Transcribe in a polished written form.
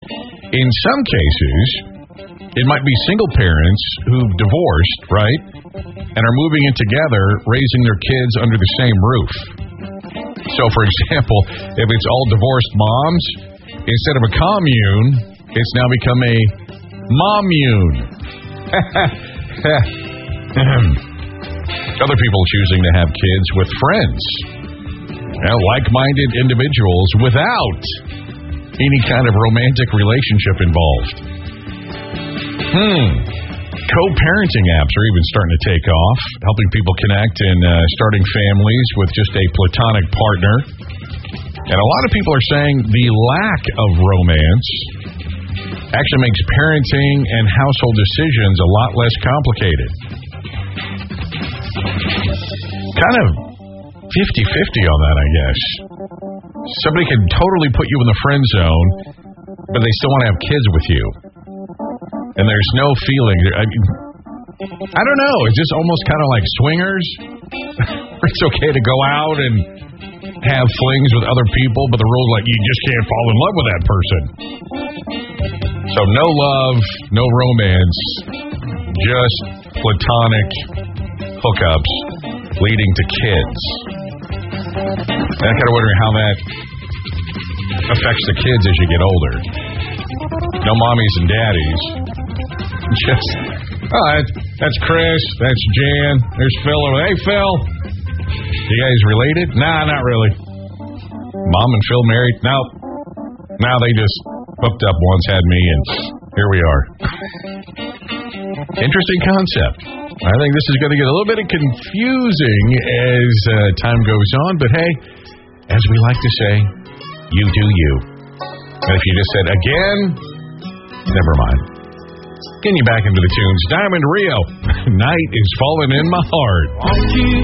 In some cases, it might be single parents who've divorced, right, and are moving in together, raising their kids under the same roof. So, for example, if it's all divorced moms, instead of a commune, it's now become a mommune. Other people choosing to have kids with friends, like-minded individuals without any kind of romantic relationship involved. Co-parenting apps are even starting to take off, helping people connect and starting families with just a platonic partner. And a lot of people are saying the lack of romance actually makes parenting and household decisions a lot less complicated. Kind of 50-50 on that, I guess. Somebody can totally put you in the friend zone, but they still want to have kids with you. And there's no feeling. I don't know. It's just almost kind of like swingers. It's okay to go out and have flings with other people, but the rule's like you just can't fall in love with that person. So no love, no romance, just platonic hookups leading to kids. And I'm kind of wondering how that affects the kids as you get older. No mommies and daddies. Just, that's Chris, that's Jan, there's Phil. Hey, Phil. You guys related? Nah, not really. Mom and Phil married? Nope. Now they just hooked up once, had me, and here we are. Interesting concept. I think this is going to get a little bit confusing as time goes on, but hey, as we like to say, you do you. And if you just said again, never mind. Getting you back into the tunes. Diamond Rio. Night is falling in my heart. Won't you